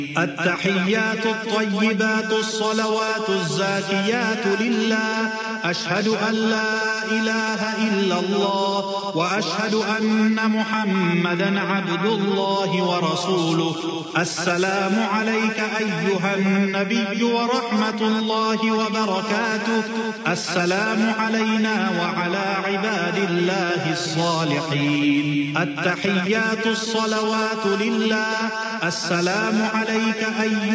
التحيات الطيبات الصلوات الزاكيات لله أشهد أن لا إله إلا الله وأشهد أن محمدا عبد الله ورسوله. السلام عليك أيها النبي ورحمة الله وبركاته. السلام علينا وعلى عباد الله الصالحين. التحيات الصلوات لله. السلام عليك أيها